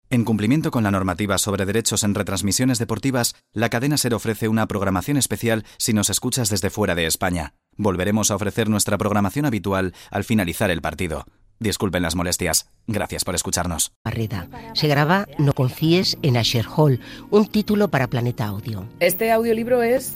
En cumplimiento con la normativa sobre derechos en retransmisiones deportivas, la cadena SER ofrece una programación especial si nos escuchas desde fuera de España. Volveremos a ofrecer nuestra programación habitual al finalizar el partido. Disculpen las molestias. Gracias por escucharnos. Barreda. Se graba No confíes en Asher Hall, un título para Planeta Audio. Este audiolibro es...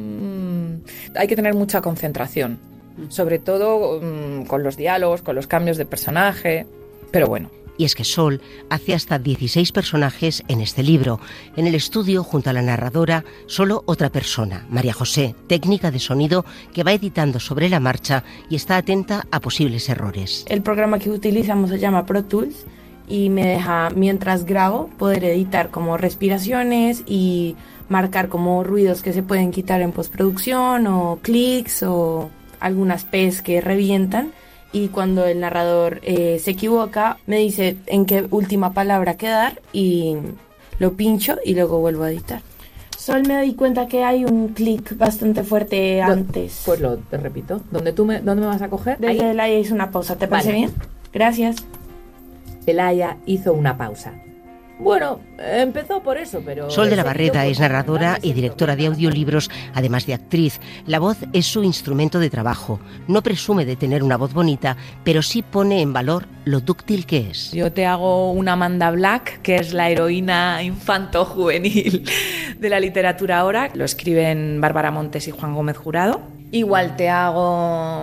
hay que tener mucha concentración, sobre todo con los diálogos, con los cambios de personaje, pero bueno. Y es que Sol hace hasta 16 personajes en este libro. En el estudio, junto a la narradora, solo otra persona, María José, técnica de sonido que va editando sobre la marcha y está atenta a posibles errores. El programa que utilizamos se llama Pro Tools y me deja, mientras grabo, poder editar como respiraciones y marcar como ruidos que se pueden quitar en postproducción o clics o algunas P's que revientan. Y cuando el narrador se equivoca, me dice en qué última palabra quedar y lo pincho y luego vuelvo a editar. Solo me doy cuenta que hay un clic bastante fuerte antes. Pues te repito. ¿Dónde me vas a coger? Desde el Aya hizo una pausa, ¿te parece bien? Gracias. El Aya hizo una pausa. Bueno, empezó por eso, pero... Sol de la Barreda es narradora y directora de audiolibros, además de actriz. La voz es su instrumento de trabajo. No presume de tener una voz bonita, pero sí pone en valor lo dúctil que es. Yo te hago una Amanda Black, que es la heroína infanto-juvenil de la literatura ahora. Lo escriben Bárbara Montes y Juan Gómez Jurado. Igual te hago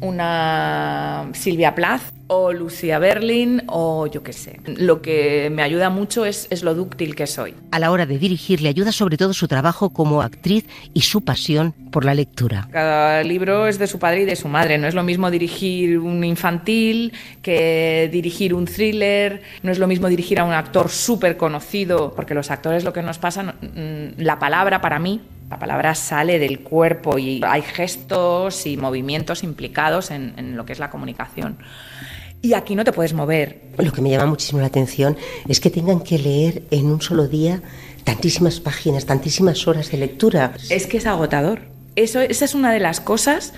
una Silvia Plath o Lucía Berlin o yo qué sé. Lo que me ayuda mucho es lo dúctil que soy. A la hora de dirigir le ayuda sobre todo su trabajo como actriz y su pasión por la lectura. Cada libro es de su padre y de su madre. No es lo mismo dirigir un infantil que dirigir un thriller. No es lo mismo dirigir a un actor súper conocido, porque los actores lo que nos pasa, la palabra para mí, la palabra sale del cuerpo y hay gestos y movimientos implicados en lo que es la comunicación. Y aquí no te puedes mover. Lo que me llama muchísimo la atención es que tengan que leer en un solo día tantísimas páginas, tantísimas horas de lectura. Es que es agotador. Esa es una de las cosas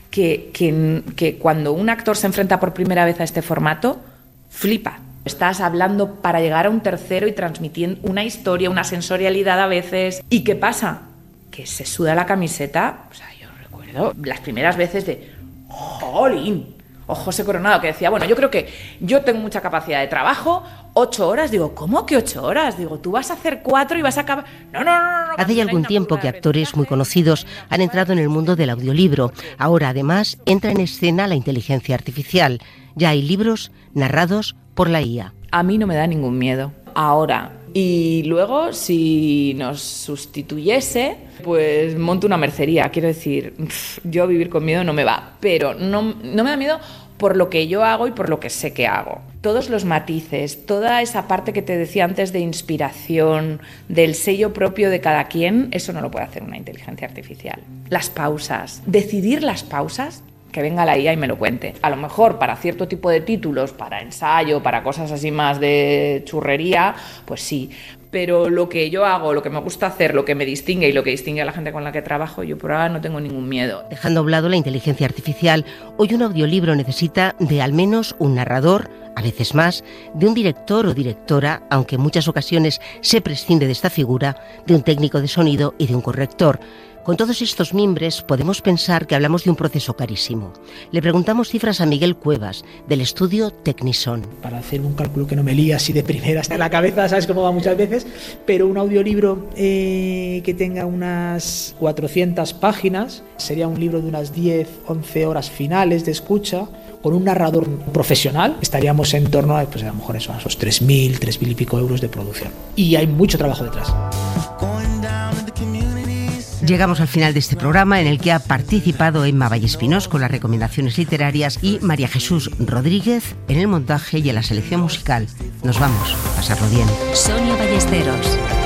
que cuando un actor se enfrenta por primera vez a este formato, flipa. Estás hablando para llegar a un tercero y transmitiendo una historia, una sensorialidad a veces. ¿Y qué pasa? Que se suda la camiseta. O sea, yo recuerdo las primeras veces de ¡jolín! O José Coronado, que decía, bueno, yo creo que yo tengo mucha capacidad de trabajo, 8 horas. Digo, ¿cómo que 8 horas? Digo, tú vas a hacer 4 y vas a acabar... No. Hace ya algún tiempo que actores muy conocidos han entrado en el mundo del audiolibro. Ahora, además, entra en escena la inteligencia artificial. Ya hay libros narrados por la IA. A mí no me da ningún miedo. Ahora... Y luego, si nos sustituyese, pues monto una mercería. Quiero decir, yo vivir con miedo no me va. Pero no me da miedo por lo que yo hago y por lo que sé que hago. Todos los matices, toda esa parte que te decía antes de inspiración, del sello propio de cada quien, eso no lo puede hacer una inteligencia artificial. Las pausas, decidir las pausas, que venga la IA y me lo cuente. A lo mejor para cierto tipo de títulos, para ensayo, para cosas así más de churrería, pues sí. Pero lo que yo hago, lo que me gusta hacer, lo que me distingue y lo que distingue a la gente con la que trabajo, yo por ahora no tengo ningún miedo. Dejando a un lado la inteligencia artificial, hoy un audiolibro necesita de al menos un narrador, a veces más, de un director o directora, aunque en muchas ocasiones se prescinde de esta figura, de un técnico de sonido y de un corrector. Con todos estos mimbres podemos pensar que hablamos de un proceso carísimo. Le preguntamos cifras a Miguel Cuevas, del estudio Technison. Para hacer un cálculo que no me lía así de primeras en la cabeza, sabes cómo va muchas veces, pero un audiolibro que tenga unas 400 páginas, sería un libro de unas 10-11 horas finales de escucha, con un narrador profesional, estaríamos en torno a, pues a lo mejor eso, a esos 3.000 y pico euros de producción. Y hay mucho trabajo detrás. Llegamos al final de este programa en el que ha participado Emma Vallespinós con las recomendaciones literarias y María Jesús Rodríguez en el montaje y en la selección musical. Nos vamos, pasarlo bien. Sonia Ballesteros.